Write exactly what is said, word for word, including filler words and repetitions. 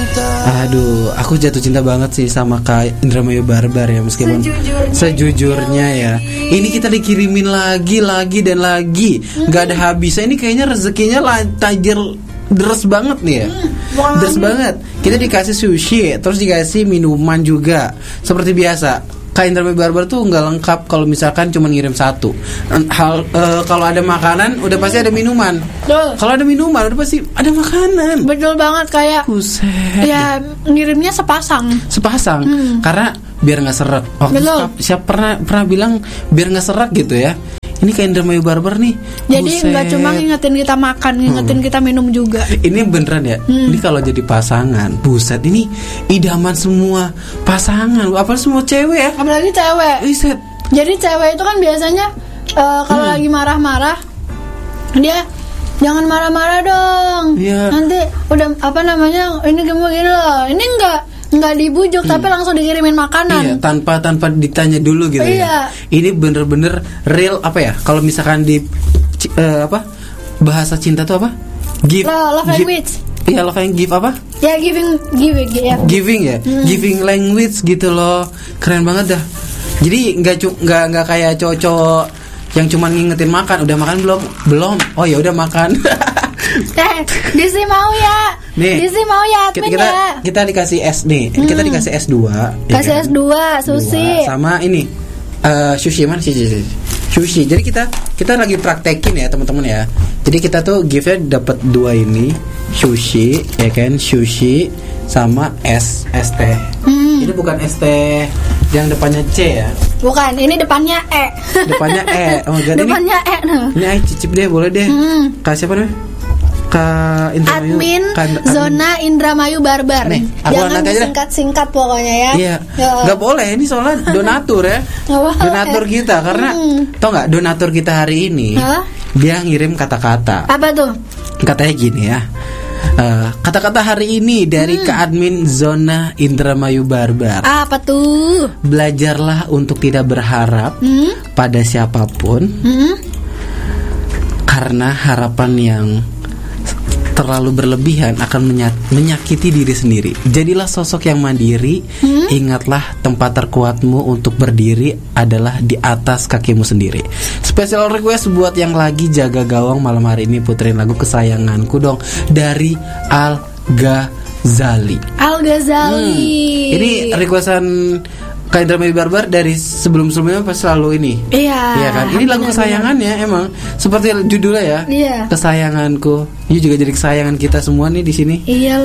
Aduh, aku jatuh cinta banget sih sama Kak Indramayu Barbar ya, meskipun Sejujurnya, sejujurnya ya. Ini kita dikirimin lagi, lagi dan lagi, nggak ada habisnya. Ini kayaknya rezekinya lah tajir deres banget nih ya. Hmm, Deres banget. Kita dikasih sushi, terus dikasih minuman juga. Seperti biasa. Kak Indramayu Barbar tuh nggak lengkap kalau misalkan cuma ngirim satu. Hal uh, kalau ada makanan udah pasti ada minuman. Kalau ada minuman udah pasti ada makanan. Betul banget, kayak Buset. ya ngirimnya sepasang. Sepasang. Hmm. Karena biar nggak seret. Oh, Betul. siapa pernah pernah bilang biar nggak seret gitu ya. Ini Kak Indramayu Barbar nih. Jadi Buset. nggak cuma ngingetin kita makan, ngingetin kita minum juga. Ini beneran ya. Hmm. Ini kalau jadi pasangan, buset, ini idaman semua pasangan. Apa semua cewek ya? Apalagi cewek. Buset. Jadi cewek itu kan biasanya uh, kalau Hmm. lagi marah-marah dia jangan marah-marah dong. Iya. Nanti udah apa namanya ini gimana gini loh. Ini enggak enggak dibujuk tapi langsung dikirimin makanan. Iya, tanpa tanpa ditanya dulu gitu Iya. ya. Ini bener-bener real apa ya? Kalau misalkan di ci- eh, apa? Bahasa cinta tuh apa? Give. Lo- love give- language. Iya, love language give apa? Ya giving giving ya. Giving ya. Hmm. Giving language gitu loh. Keren banget dah. Jadi nggak cu- nggak nggak kayak cowok-cowok yang cuma ngingetin makan. Udah makan belum? Belum. Oh ya udah makan. Eh, Disi mau ya. Nih, Disi mau ya kita, admin kita, ya. kita dikasih S nih. Kita Hmm. dikasih S dua. Kasih S dua sushi. Sama ini eh, sushi mana sih? Sushi. Sushi. Jadi kita kita lagi praktekin ya teman-teman ya. Jadi kita tuh give-nya dapat dua ini, sushi, ya kan? Sushi sama es es teh. Hmm. Ini bukan es teh yang depannya C ya. Bukan, ini depannya E. Depannya E. Oh, jadi ini, Depannya E nah. ini ayo cicip deh, boleh deh. Hmm. Kak siapa namanya? Kak Indramayu. Admin Kak- admin. Zona Indramayu Barbar. Nih, aku Jangan nanti aja dah. disingkat-singkat pokoknya ya. Iya, Ya. nggak boleh. Ini soalnya donatur ya, Nggak boleh. donatur kita. Karena Hmm. tau nggak, donatur kita hari ini Hah? dia ngirim kata-kata. Apa tuh? Katanya gini ya. Eh, kata-kata hari ini dari Kak Admin Zona Indramayu Barbar. Apa tuh? Belajarlah untuk tidak berharap Hmm? pada siapapun, Hmm? karena harapan yang terlalu berlebihan akan menya- menyakiti diri sendiri. Jadilah sosok yang mandiri. Hmm? Ingatlah tempat terkuatmu untuk berdiri adalah di atas kakimu sendiri. Special request buat yang lagi jaga gawang malam hari ini, puterin lagu kesayanganku dong dari Al Ghazali. Al Ghazali. Hmm. Ini requestan Kak Indramayu Barbar dari sebelum-sebelumnya pas selalu ini. Iya. Iya kan? Ini lagu benar-benar. kesayangannya emang seperti judulnya ya. Iya. Kesayanganku. Ini juga jadi kesayangan kita semua nih di sini. Iya